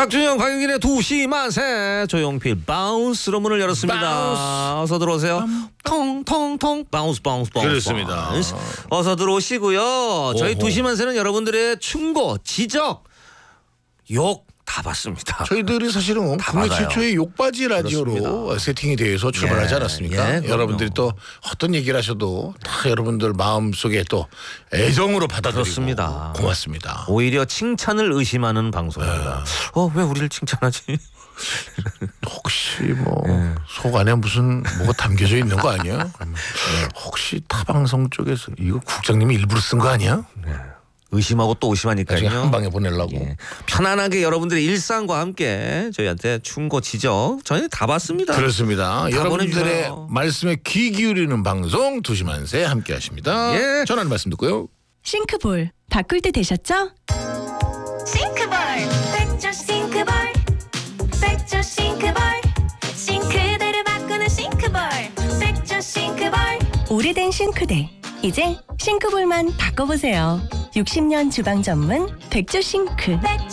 박준영 강영진의 2시 만세. 조용필 바운스로 문을 열었습니다. 바운스. 어서 들어오세요. 통통통 바운스 바운스 바운스. 그렇습니다. 바운스. 어서 들어오시고요. 저희 오호. 2시 만세는 여러분들의 충고, 지적, 욕 다 받습니다. 저희들이 사실은 다 국내 받아요. 최초의 욕바지 라디오로 그렇습니다. 세팅이 되어서 출발하지 예, 않았습니까? 예, 그럼요. 여러분들이 또 어떤 얘기를 하셔도 다 여러분들 마음속에 또 애정으로 받아들이고 그렇습니다. 고맙습니다. 오히려 칭찬을 의심하는 방송입니다. 왜 우리를 칭찬하지? 혹시 뭐 속 안에 무슨 뭐가 담겨져 있는 거 아니야? 혹시 타 방송 쪽에서 이거 국장님이 일부러 쓴 거 아니야? 의심하고 또 나중에 의심하니까요. 한 방에 보내려고. 예. 편안하게 여러분들의 일상과 함께 저희한테 충고, 지적 저희 다 받습니다. 그렇습니다. 다 여러분들의 보내주세요. 말씀에 귀 기울이는 방송 2시 만세 함께 하십니다. 예. 전하는 말씀 듣고요. 싱크볼 바꿀 때 되셨죠? 싱크볼 백조 싱크볼 백조 싱크볼 싱크대를 바꾸는 싱크볼 백조 싱크볼 오래된 싱크대 이제 싱크볼만 바꿔보세요. 60년 주방 전문 백조 싱크. 백조